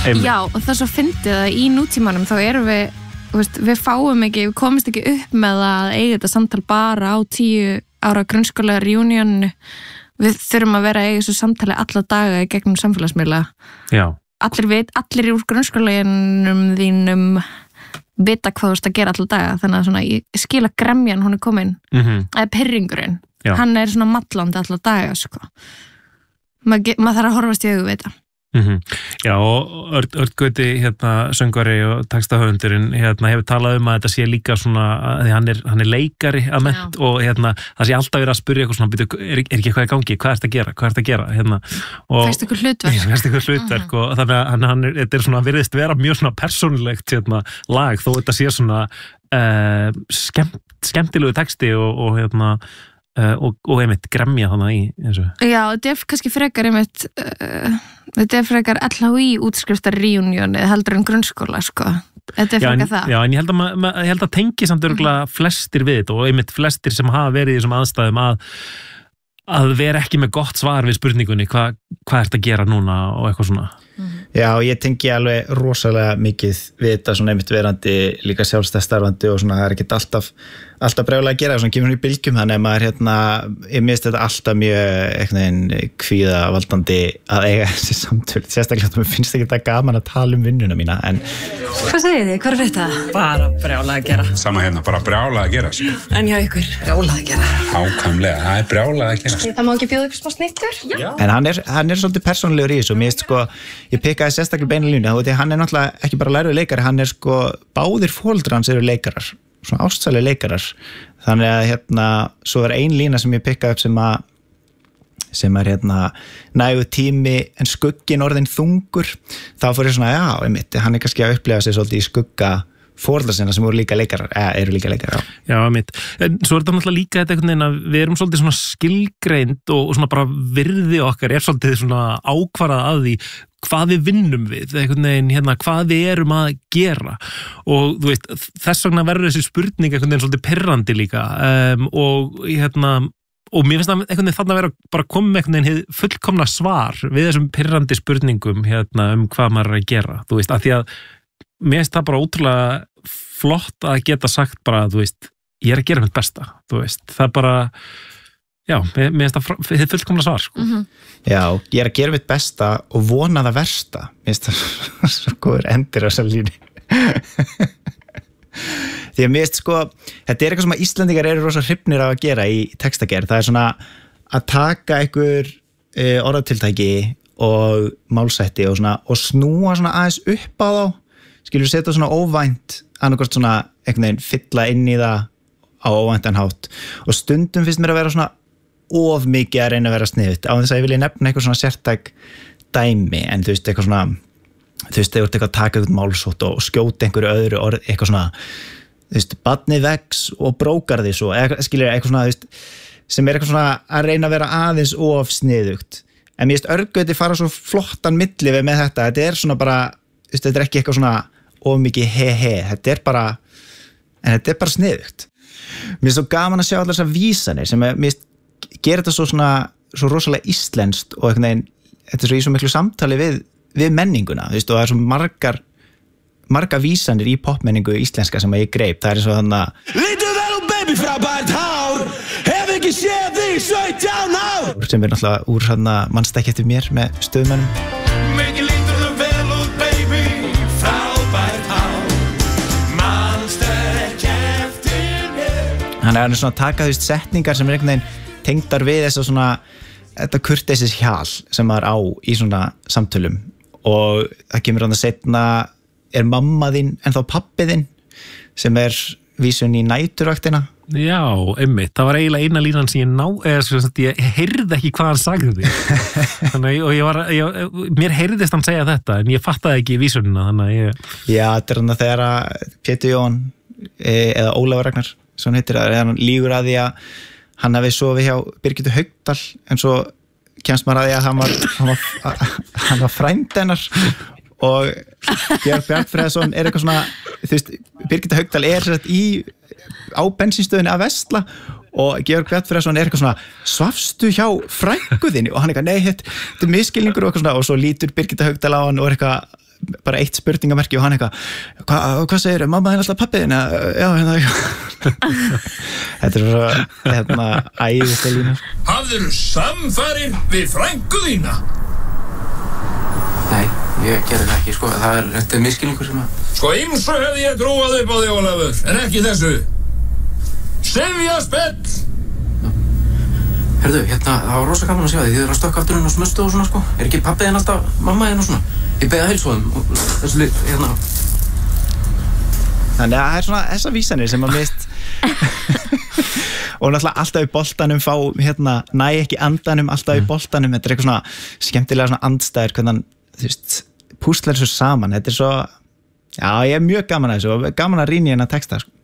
Já, og það svo fyndið að í nútímanum þá erum við fáum ekki, við komumst ekki upp með að eiga þetta samtal bara á 10 ára grunnskóla reunion. Við þurfum að vera að eiga þessu samtali alla daga í gegnum samfélagsmiðla. Já. Allir úr grunnskólanum þínum vita hvað þú ert að gera alla daga, þannig að svona, ég skil að gremjan hún komin, eða pirringurinn, hann svona mallandi alla daga, sko. Maður þarf að horfast í augu við þetta. Já, og Örn Gauti söngvari og textahöfundurinn hefur talað að þetta sé líka svona að hann er leikari að mennt og það sé alltaf verið að spyrja eitthvað svona, er ekki eitthvað í gangi, hvað ert að gera Fæst ykkur hlutverk og þannig að þetta er svona virðist vera mjög svona persónulegt lag, þó þetta sé svona skemmtilegu texti og einmitt gremja þannig í eins og. Já, þetta er kannski frekar einmitt þetta er frekar LHÍ útskriftar reunion heldur en grunnskóla, sko. Þetta er frekar það. Já, en ég held að tengi samt örgulega flestir við þetta og einmitt flestir sem hafa verið í þessum aðstæðum að vera ekki með gott svar við spurningunni hvað ert að gera núna og eitthvað svona. Já, ég tengi alveg rosalega mikið við þetta svona einmitt verandi líka sjálfstætt starfandi og svona það er ekkert alltaf brjálega að gera svona kemur í bylgjum þannig að maður ég mist þetta alltaf mjög eitthvað kvíðavaldandi að eiga þessi samtöl sérstaklega að mér finnst ekki það gaman að tala vinnuna mína en Hvað segir þið? Hvað er þetta? Bara brjálega að gera Sama bara brjálega að gera sko. En hjá ykkur, brjálega að gera Ákvæmlega, það er brjálega að gera Það má ekki bjóða upp smá snittur? En hann er svolítið persónulegur í þessu og mér finnst sko, ég pikkaði sérstaklega beina línu og hann er náttúrulega ekki bara læruð leikari hann er sko, báðir foreldrar hans eru leikarar svona ástsæli leikarar þannig að svo er ein lína sem ég pikkaði upp sem er nægu tími en skuggin orðin þungur þá fór ég svona, já, einmitt hann er kannski að upplifa sig svolítið í skugga foreldrar sinna sem eru líka leikarar Já, einmitt, en svo er þetta náttúrulega líka þetta einhvern veginn að við erum svolítið svona skilgreind og svona bara virði okkar er svolítið svona ákvarðað að því hvað við vinnum við, einhvern veginn hvað við erum að gera og þú veist, þess vegna verður þessi spurning einhvern veginn svolítið pirrandi líka og mér finnst það einhvern veginn þarna að vera bara komið einhvern veginn fullkomna svar við þessum pirrandi spurningum hvað maður er að gera, þú veist, af því að mér finnst það bara ótrúlega flott að geta sagt bara, þú veist, ég er að gera mitt besta, þú veist, það bara já, mér finnst það fullkomna svar sko. Já, ég er að gera mitt besta og vona það versta mér finnst það svo góður endir á þessar línu því að mér finnst sko þetta er eitthvað sem að Íslendingar eru rosa hrifnir af að gera í textagerð, það er svona að taka einhver orðatiltæki og málsætti og snúa svona aðeins upp á þá skilur setja svona óvænt annarkvort svona einhvern veginn fylla inn í það á óvæntan hátt og stundum finnst mér að vera svona of mikið að reyna að vera sniðut á þess að ég vilja nefna eitthvað svona sértæk dæmi en þú veist eitthvað svona þú veist þegar þú ert eitthvað að taka eitthvað málsótt og skjóta einhverju öðru orð eitthvað svona þú veist barnið vex og brókar því svo skilur eitthvað svona þú veist sem er eitthvað svona að reyna að vera aðeins of sniðugt en mér finnst Örn Gauti fara svo flottan milli við með þetta er svona bara þetta er ekki eitthvað svona of mikið þetta er bara sniðugt mér finnst svo gaman að sjá allar þessar vísanir sem mér finnst gera þetta svo rosalega íslenskt og einhvern veginn þetta er svo miklu samtali við menninguna þú veist og það er svo marga vísanir í popmenningu íslenska sem ég greip það er eins og þannig Lítu vel og baby frábært hár hef ekki séð þig 17 ár sem er náttúrulega úr mannst ekki eftir mér með stöðmönnum Mikið lítur þú vel út baby frábært hár mannst ekki eftir mér hann er svona að taka þú veist setningar sem er einhvern veginn tengdar við þess að þetta kurteisis hjal sem maður á í svona samtölum og það kemur hann að setna er mamma þín en þá pabbi þinn sem er vísun í næturvaktina Já, einmitt, það var eiginlega eina línan sem ég heyrði ekki hvað hann sagði þannig og mér heyrðist hann segja þetta en ég fattaði ekki vísunina þannig Já, þetta er hann að þegar Pétur Jón eða Ólafur Ragnar svona heitir það, hann lígur að því að hann hafi sofið hjá Birgittu Haugdal en svo kemst maður að því að hann var frænd hennar og Georg Bjarnfreðsson er eitthvað svona þú veist, Birgitta Haugdal er á bensínstöðinni að versla og Georg Bjarnfreðsson er eitthvað svona svafstu hjá frængu þinni og hann eitthvað, nei, þetta er misskilningur og eitthvað svona og svo lítur Birgitta Haugdal á hann og er eitthvað bara eitt spurningamerki og hann eitthvað, hvað segirðu, mamma er alltaf pappiðin já, þetta svo æðislega lína. Hafðirðu samfarir við frænku þína? Nei, ég gerði það ekki, sko, þetta misskilningur sem að... Sko, ýmsu hefði ég trúað upp á þig, Ólafur, en ekki þessu. Sifjaspell! Herðu, það var rosa gaman að sjá þig, þið eru að stökka aftur inn á smustu og svona, sko. Er ekki pabbiðin alltaf mamma og svona? Ég beði að heilsa þeim og þessu Þannig að það svona þessar vísanir sem að mist og náttúrulega alltaf í boltanum fá, næ ekki andanum alltaf í boltanum, þetta eitthvað svona skemmtilega svona andstæður, hvernig púslar þessu saman, þetta svo já, ég mjög gaman að þessu og gaman að rýna í hennar texta, sko.